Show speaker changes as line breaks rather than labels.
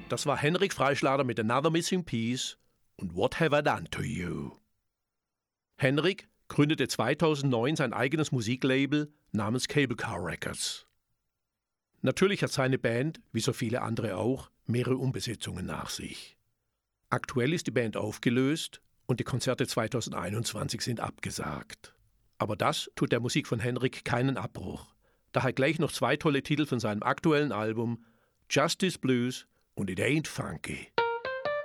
Das war Henrik Freischlader mit Another Missing Piece und What Have I Done to You? Henrik gründete 2009 sein eigenes Musiklabel namens Cable Car Records. Natürlich hat seine Band, wie so viele andere auch, mehrere Umbesetzungen nach sich. Aktuell ist die Band aufgelöst und die Konzerte 2021 sind abgesagt. Aber das tut der Musik von Henrik keinen Abbruch. Daher gleich noch 2 tolle Titel von seinem aktuellen Album Justice Blues und It Ain't Funky.